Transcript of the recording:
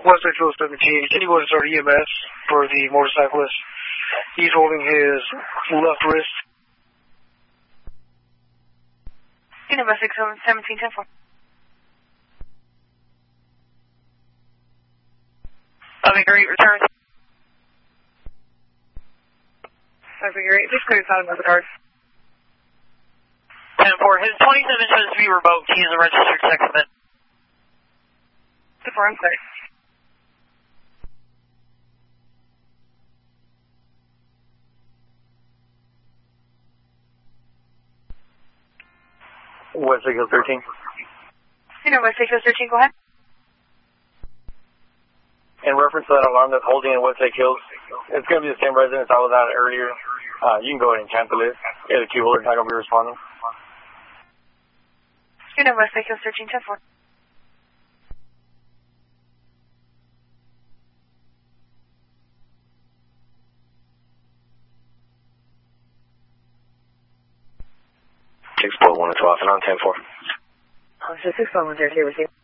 Westside Field 17, can you go and start EMS for the motorcyclist? He's holding his left wrist. Westside Field 17, 10-4. That'd be great, return. That'd be great. Just clear the side of the card. 10-4, his 27 shows to be revoked. He is a registered sexman. 10-4, I'm clear. Westside Field 13. Westside Field 13, go ahead. In reference to that alarm that's holding in Westside Hills, it's going to be the same residence I was at earlier. You can go ahead and cancel it. Get a key holder, not going to be responding. Westside Hills 13, 10-4. Six 1 to 12, and on 10-4. So 6 1 1 0 receive.